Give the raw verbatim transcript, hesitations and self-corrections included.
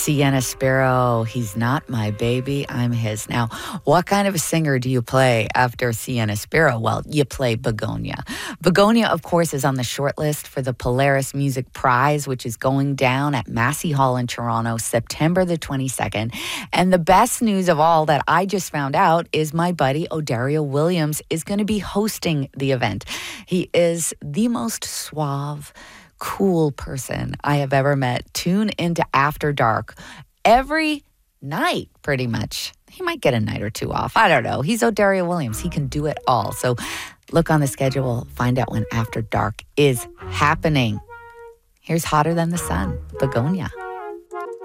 Sienna Sparrow, he's not my baby, I'm his. Now, what kind of a singer do you play after Sienna Sparrow? Well, you play Begonia. Begonia, of course, is on the shortlist for the Polaris Music Prize, which is going down at Massey Hall in Toronto, September the twenty-second. And the best news of all that I just found out is my buddy O'Dario Williams is going to be hosting the event. He is the most suave, cool person I have ever met. Tune into After Dark every night, pretty much. He might get a night or two off. I don't know. He's O'Dario Williams. He can do it all. So look on the schedule, find out when After Dark is happening. Here's Hotter Than the Sun, Begonia.